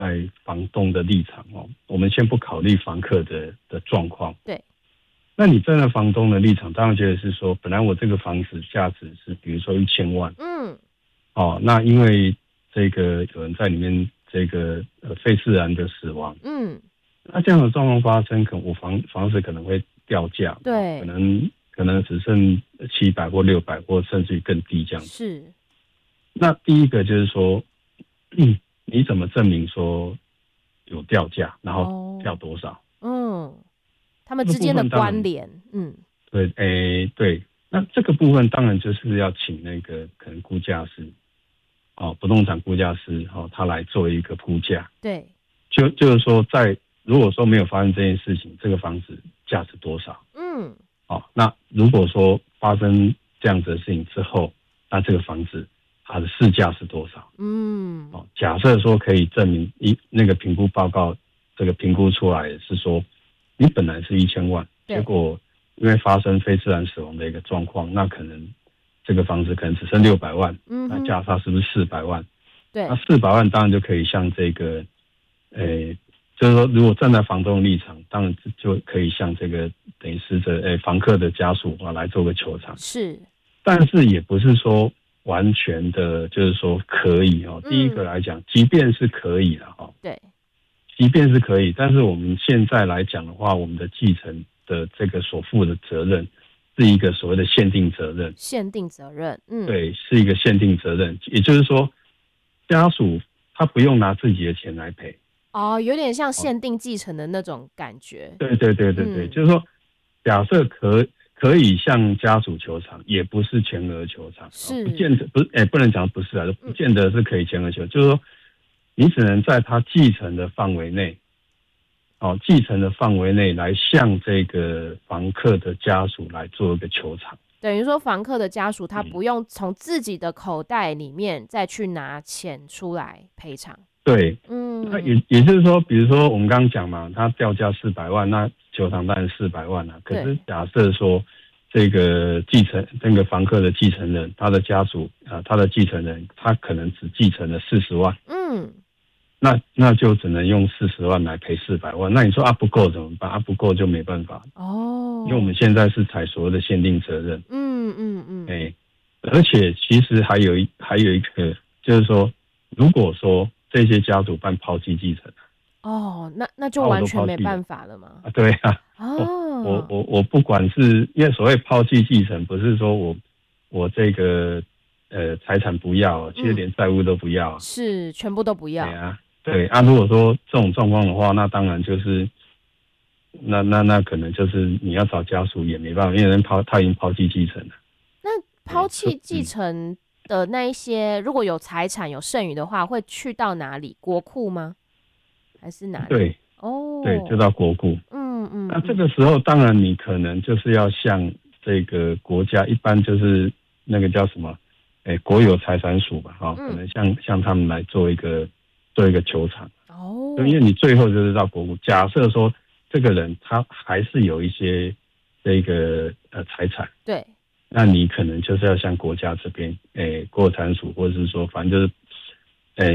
在房东的立场我们先不考虑房客的状况。 对。 那你站在房东的立场，当然觉得是说，本来我这个房子价值是比如说1000万，那因为这个有人在里面这个非自然的死亡，那这样的状况发生，可能我房子可能会掉价， 对， 可能只剩700或600或甚至于更低这样子。 是。 那第一个就是说，你怎么证明说有掉价，然后掉多少？ 他们之间的关联， 对，对。那这个部分当然就是要请那个可能估价师，不动产估价师，他来做一个估价。 对， 就是说，如果说没有发生这件事情，这个房子价值多少？那如果说发生这样子的事情之后，那这个房子它的市价是多少？假设说可以证明那个评估报告，这个评估出来是说，你本来是1000万，结果因为发生非自然死亡的一个状况，那可能这个房子可能只剩600万，那价差是不是400万？ 对， 那400万当然就可以向这个，就是说，如果站在房东的立场，当然就可以向这个等于是房客的家属来做个求偿。 是， 但是也不是说完全的，就是说可以第一个来讲，即便是可以了对， 即便是可以，但是我们现在来讲的话，我们的继承的这个所负的责任是一个所谓的限定责任。 限定责任， 对，是一个限定责任，也就是说，家属他不用拿自己的钱来赔。 有点像限定继承的那种感觉。 对，就是说，假设可以向家属求偿，也不是全额求偿， 是不见得不能讲不是啊，不见得是可以全额求偿，就是说，你只能在他继承的范围内，继承的范围内来向这个房客的家属来做一个求偿。 等于说，房客的家属他不用从自己的口袋里面再去拿钱出来赔偿。 对，那也就是说，比如说我们刚刚讲嘛，他掉价400万，那求偿当然400万啊。可是假设说这个那个房客的继承人，他的家属他的继承人，他可能只继承了40万，那就只能用40万来赔400万。那你说不够怎么办？不够就没办法因为我们现在是采所谓的限定责任。而且其实还有一个，就是说，如果说这些家族办抛弃继承， 那就完全没办法了吗？ 对啊，我不管是因为所谓抛弃继承，不是说我这个财产不要，其实连债务都不要， 是全部都不要。 对啊，如果说这种状况的话，那当然就是那可能就是你要找家属也没办法，因为他已经抛弃继承了。 那抛弃继承的那一些，如果有财产有剩余的话，会去到哪里？国库吗？还是哪里？ 对，对，就到国库。那这个时候，当然你可能就是要向这个国家，一般就是那个叫什么，国有财产署吧，可能向他们来做一个求偿。因为你最后就是到国库。假设说这个人他还是有一些这个财产， 对。 那你可能就是要向国家这边，国有财产署，或者是说，反正就是，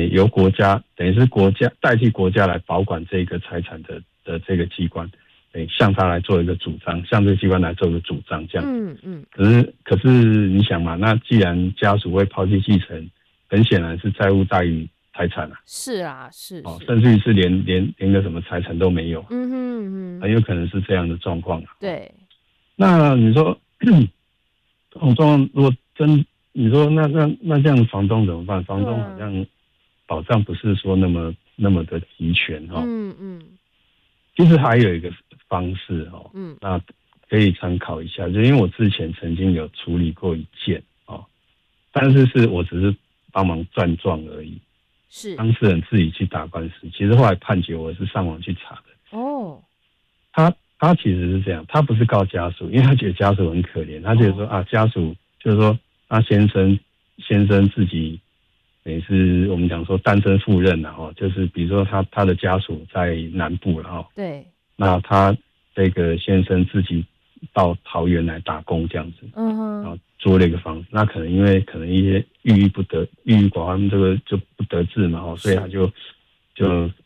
由国家，等于是国家代替国家来保管这个财产的这个机关，向他来做一个主张，向这个机关来做一个主张，这样。可是你想嘛，那既然家属会抛弃继承，很显然是债务大于财产啊。 是啊，是。 甚至于是连个什么财产都没有。很有可能是这样的状况。 对。 那你说。这种状况，如果你说那这样房东怎么办？房东好像保障不是说那么的齐全其实还有一个方式那可以参考一下，就因为我之前曾经有处理过一件但是我只是帮忙撰状而已， 是当事人自己去打官司。其实后来判决我是上网去查的。他其实是这样，他不是告家属，因为他觉得家属很可怜，他觉得说家属就是说先生自己也是我们讲说单身赴任就是比如说他的家属在南部了对， 那他这个先生自己到桃园来打工这样子，然后租了一个房子，那可能一些郁郁寡欢，这个就不得志嘛所以他就就